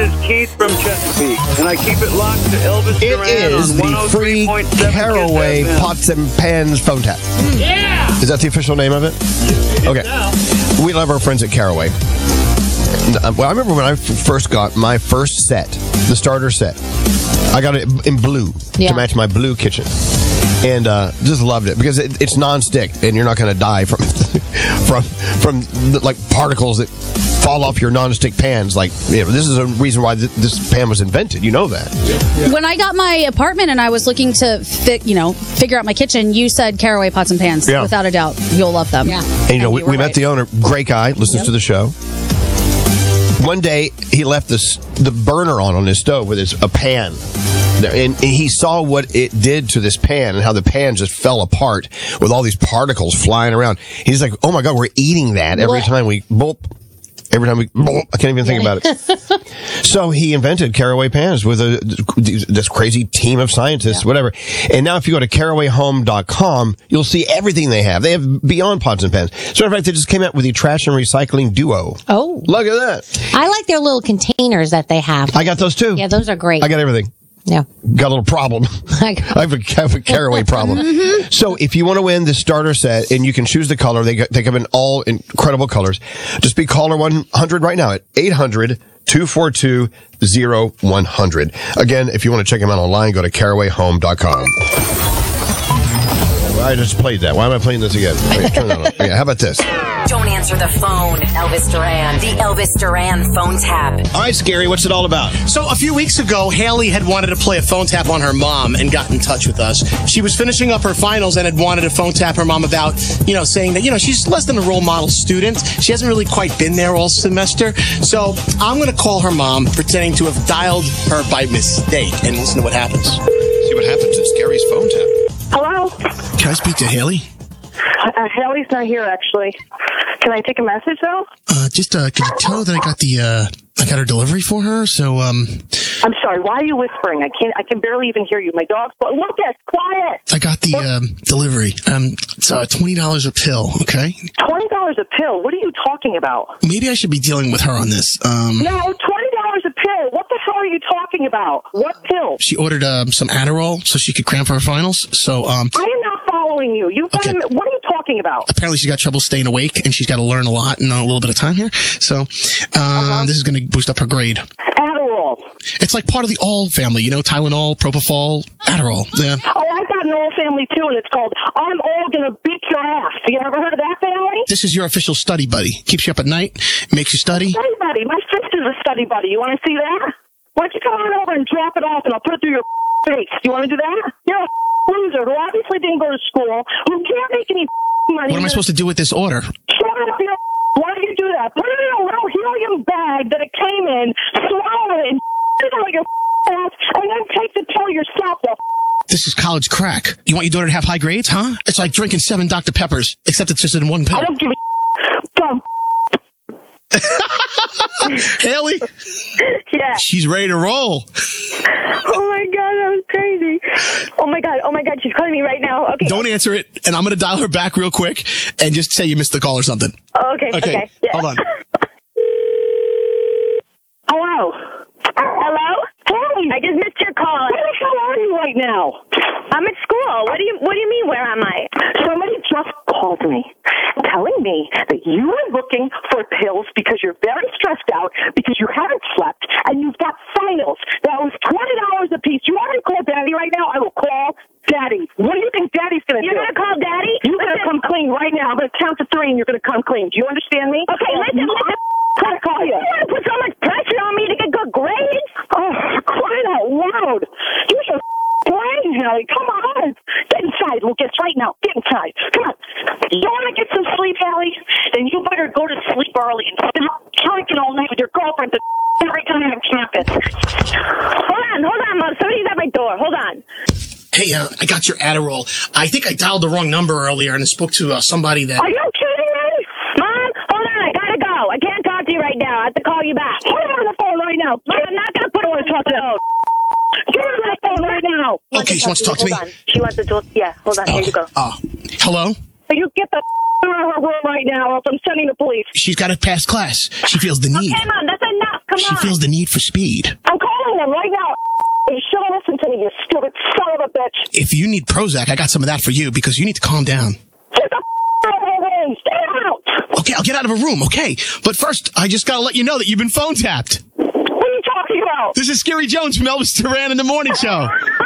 is Keith from Chesapeake, and I keep it locked to Elvis It Duran is on the free 103.7 Caraway Kiss FM. Pots and Pans phone tap. Yeah! Is that the official name of it? Okay. We love our friends at Caraway. Well, I remember when I first got my first set, the starter set. I got it in blue to match my blue kitchen. And just loved it because it's nonstick, and you're not going to die from like particles that fall off your nonstick pans. Like, you know, this is a reason why this pan was invented. You know that. Yeah. When I got my apartment and I was looking to figure out my kitchen, you said Caraway Pots and Pans. Yeah. Without a doubt, you'll love them. Yeah. And you know, we met the owner, great guy, listens to the show. One day, he left the burner on his stove with a pan. And he saw what it did to this pan and how the pan just fell apart with all these particles flying around. He's like, oh my God, we're eating that every time we boop. Every time we boop. I can't even think about it. So he invented Caraway pans with this crazy team of scientists, whatever. And now if you go to carawayhome.com, you'll see everything they have. They have beyond pots and pans. So in fact, they just came out with the trash and recycling duo. Oh. Look at that. I like their little containers that they have. I got those too. Yeah, those are great. I got everything. Yeah. Got a little problem. I have a Caraway problem. So if you want to win the starter set and you can choose the color, they come in all incredible colors. Just be caller 100 right now at 800-242-0100. Again, if you want to check them out online, go to carawayhome.com. I just played that. Why am I playing this again? Okay, turn that on. Okay, how about this? Don't answer the phone. Elvis Duran. The Elvis Duran phone tap. All right, Scary, what's it all about? So a few weeks ago, Haley had wanted to play a phone tap on her mom and got in touch with us. She was finishing up her finals and had wanted to phone tap her mom about, saying that, she's less than a role model student. She hasn't really quite been there all semester. So I'm going to call her mom, pretending to have dialed her by mistake, and listen to what happens. See what happens at Scary's phone tap. Hello? Can I speak to Haley? Haley's not here, actually. Can I take a message, though? Could you tell her that I got her delivery for her? So, I'm sorry. Why are you whispering? I can barely even hear you. My dog's... Look at quiet! I got the delivery. It's $20 a pill, okay? $20 a pill? What are you talking about? Maybe I should be dealing with her on this. No, $20 a pill? What the hell are you talking about? What pill? She ordered some Adderall so she could cram for her finals. So, I am not following you. What are you talking about? Apparently she's got trouble staying awake, and she's got to learn a lot in a little bit of time here. So, this is going to boost up her grade. Adderall. It's like part of the All family, Tylenol, Propofol, Adderall. Yeah. Oh, I've got an All family too, and it's called I'm All Gonna Beat Your Ass. You ever heard of that family? This is your official study buddy. Keeps you up at night, makes you study. Study buddy. My sister's a study buddy. You want to see that? Why don't you come on over and drop it off, and I'll put it through your face. You want to do that? You're a loser who obviously didn't go to school, who can't make any money. What am I supposed to do with this order? Shut up, why do you do that? Put it in a little helium bag that it came in, swallow it, and it out your ass, and then take the pill yourself. This is college crack. You want your daughter to have high grades, huh? It's like drinking 7 Dr. Peppers, except it's just in one pill. I don't give a dumb. Haley? Yeah. She's ready to roll. Oh my God, that was crazy. Oh my God, she's calling me right now. Okay. Don't answer it, and I'm going to dial her back real quick and just say you missed the call or something. Oh, okay. Yeah. Hold on. Hello? Hello? Hey! I just missed your call. Where the hell are you right now? I'm at school. What do you mean, where am I? Somebody just called me telling me that you are looking for pills because you're very stressed out because you haven't slept and you've got finals. That was $20 a piece. You want me to call Daddy right now? I will call Daddy. What do you think Daddy's going to do? You're going to call Daddy? You're going to come clean right now. I'm going to count to 3 and you're going to come clean. Do you understand me? Okay, listen. Try to call you. You want to put so much pressure on me to get good grades? Oh, crying out loud. Use your brain, Haley. Come on. Get inside, Lucas, right now. Get inside. Come on. You want to get some sleep, Haley? Then you better go to sleep early and stop drinking all night with your girlfriend every time on campus. Hold on, Mom. Somebody's at my door. Hold on. Hey, I got your Adderall. I think I dialed the wrong number earlier and I spoke to somebody that... Are you kidding me? Mom, hold on. I gotta go. I can't talk to you right now. I have to call you back. Put her on the phone right now. Mom, I'm not gonna put her on the phone. Get her on the phone right now. Okay, she wants to talk to me? Hold on. She wants to talk. Yeah, hold on. Here you go. Hello? You get the out of her room right now, or else I'm sending the police. She's got to pass class. She feels the need. Okay, Mom, that's enough. Come She on. feels the need for speed. I'm calling them right now. You should have listened to me, you stupid son of a bitch. If you need Prozac, I got some of that for you because you need to calm down. Get the out of my way. Stay out. Okay, I'll get out of a room, okay? But first, I just gotta let you know that you've been phone tapped. What are you talking about? This is Scary Jones from Elvis Duran in the Morning Show.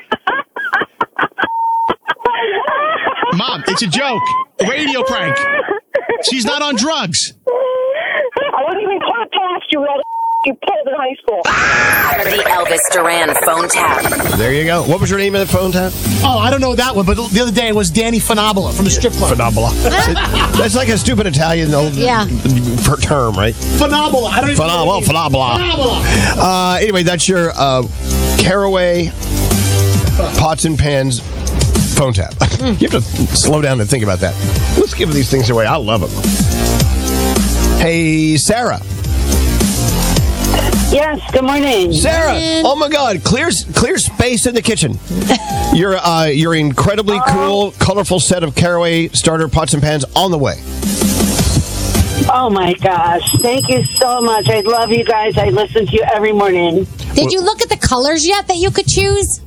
Mom, it's a joke. A radio prank. She's not on drugs. I wouldn't even clap past you, you pulled in high school. The Elvis Duran phone tap. There you go. What was your name of the phone tap? Oh, I don't know that one, but the other day it was Danny Fanabola from the strip club. Phenomenal. That's like a stupid Italian old term, right? Fanabola. I don't even know. Phenomenal. Anyway, that's your Caraway Pots and Pans phone tap. You have to slow down and think about that. Let's give these things away. I love them. Hey, Sarah. Yes, good morning. Sarah, oh my God, clear space in the kitchen. Your incredibly cool, colorful set of Caraway starter pots and pans on the way. Oh my gosh, thank you so much. I love you guys. I listen to you every morning. Did you look at the colors yet that you could choose?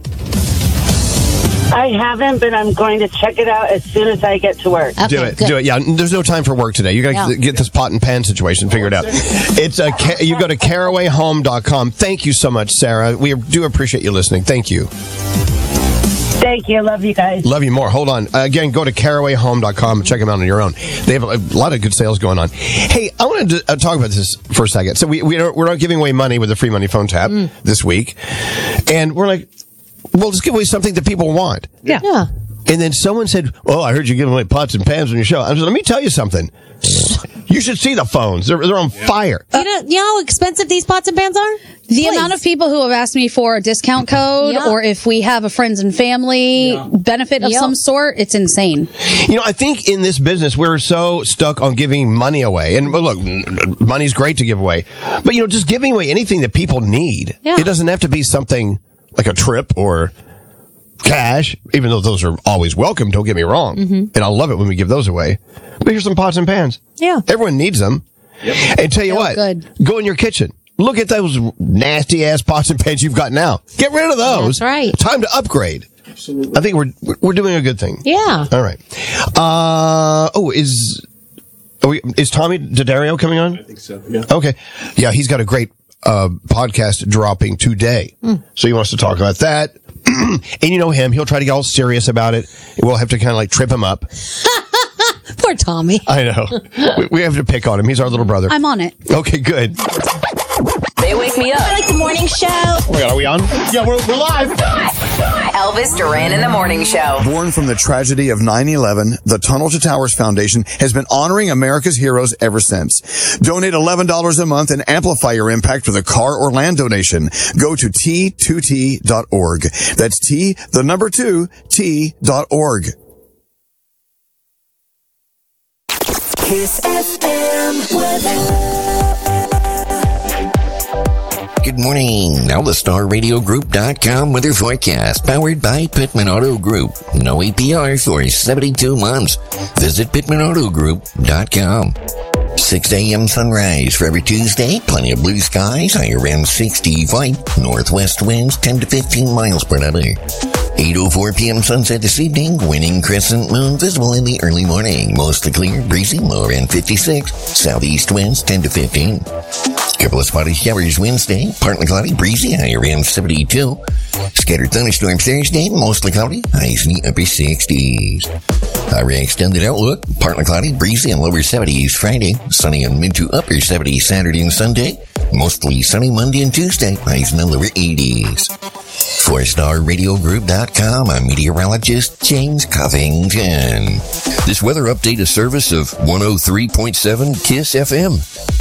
I haven't, but I'm going to check it out as soon as I get to work. Okay, Do it. good. Do it. Yeah, there's no time for work today. You got to get this pot and pan situation figured out. It's you go to carawayhome.com. Thank you so much, Sarah. We do appreciate you listening. Thank you. Thank you. Love you guys. Love you more. Hold on. Again, go to carawayhome.com and check them out on your own. They have a lot of good sales going on. Hey, I wanted to talk about this for a second. So we're not giving away money with the free money phone tap this week. And we're like, well, let's give away something that people want. Yeah. And then someone said, "Oh, I heard you giving away pots and pans on your show." I said, "Let me tell you something. You should see the phones. They're on fire." You know how expensive these pots and pans are? The amount of people who have asked me for a discount code or if we have a friends and family benefit of some sort, it's insane. You know, I think in this business, we're so stuck on giving money away. And look, money's great to give away. But, just giving away anything that people need. Yeah. It doesn't have to be something like a trip or cash, even though those are always welcome, don't get me wrong. And I love it when we give those away. But here's some pots and pans. Yeah. Everyone needs them. Yep. And tell you what, go in your kitchen. Look at those nasty ass pots and pans you've got now. Get rid of those. That's right. Time to upgrade. Absolutely. I think we're doing a good thing. Yeah. All right. Is Tommy D'Addario coming on? I think so. Yeah. Okay. Yeah, he's got a great podcast dropping today. So he wants to talk about that. And you know him, he'll try to get all serious about it. We'll have to kind of like trip him up. Poor Tommy. I know. We have to pick on him. He's our little brother. I'm on it. Okay, good. They wake me up. I like the morning show. Oh my God, are we on? Yeah, we're live. Elvis Duran in the Morning Show. Born from the tragedy of 9/11, the Tunnel to Towers Foundation has been honoring America's heroes ever since. Donate $11 a month and amplify your impact with a car or land donation. Go to T2T.org. That's T2T.org. Kiss FM weather. Good morning. Now the StarRadioGroup.com weather forecast powered by Pittman Auto Group. No APR for 72 months. Visit PittmanAutoGroup.com. 6 a.m. sunrise for every Tuesday. Plenty of blue skies. High around 65. Northwest winds 10 to 15 miles per hour. 8:04 p.m. sunset this evening. Waning crescent moon visible in the early morning. Mostly clear, breezy, low around 56. Southeast winds 10 to 15. Couple of spotty showers Wednesday. Partly cloudy, breezy, high around 72. Scattered thunderstorms Thursday. Mostly cloudy, highs in the upper 60s. Our extended outlook. Partly cloudy, breezy, and lower 70s Friday. Sunny and mid to upper 70s Saturday and Sunday. Mostly sunny Monday and Tuesday. Highs in the lower 80s. For StarRadioGroup.com, I'm meteorologist James Covington. This weather update is service of 103.7 KISS FM.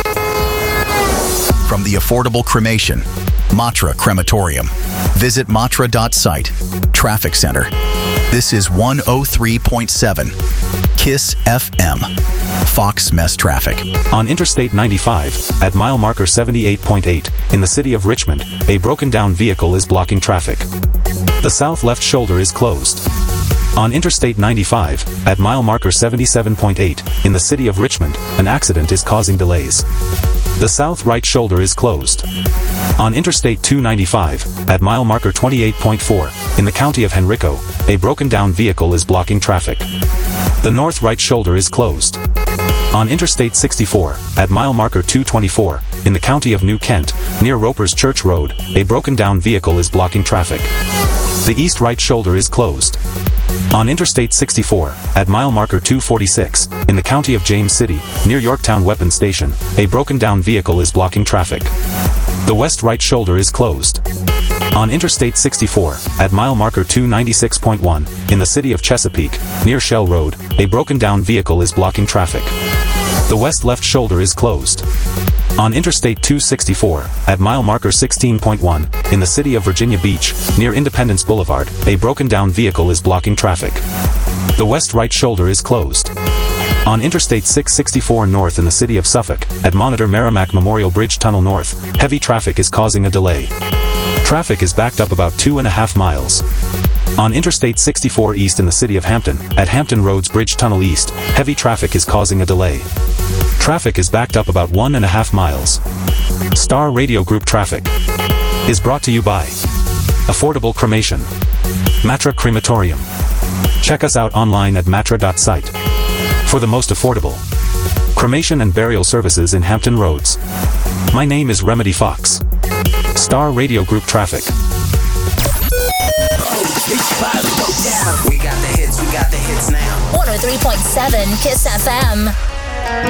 From the affordable cremation, Matra Crematorium. Visit matra.site. Traffic Center. This is 103.7 KISS FM. Fox Mess Traffic. On Interstate 95, at mile marker 78.8, in the city of Richmond, a broken-down vehicle is blocking traffic. The south left shoulder is closed. On Interstate 95, at mile marker 77.8, in the city of Richmond, an accident is causing delays. The south right shoulder is closed. On Interstate 295, at mile marker 28.4, in the county of Henrico, a broken-down vehicle is blocking traffic. The north right shoulder is closed. On Interstate 64, at mile marker 224, in the county of New Kent, near Roper's Church Road, a broken-down vehicle is blocking traffic. The east right shoulder is closed. On Interstate 64, at mile marker 246, in the county of James City, near Yorktown Weapons Station, a broken-down vehicle is blocking traffic. The west right shoulder is closed. On Interstate 64, at mile marker 296.1, in the city of Chesapeake, near Shell Road, a broken-down vehicle is blocking traffic. The west left shoulder is closed. On Interstate 264, at mile marker 16.1, in the city of Virginia Beach, near Independence Boulevard, a broken-down vehicle is blocking traffic. The west right shoulder is closed. On Interstate 664 North in the city of Suffolk, at Monitor Merrimack Memorial Bridge Tunnel North, heavy traffic is causing a delay. Traffic is backed up about 2.5 miles. On Interstate 64 East in the city of Hampton, at Hampton Roads Bridge Tunnel East, heavy traffic is causing a delay. Traffic is backed up about 1.5 miles. Star Radio Group Traffic is brought to you by Affordable Cremation, Matra Crematorium. Check us out online at matra.site for the most affordable cremation and burial services in Hampton Roads. My name is Remedy Fox. Star Radio Group Traffic. We got the hits now. 103.7 Kiss FM.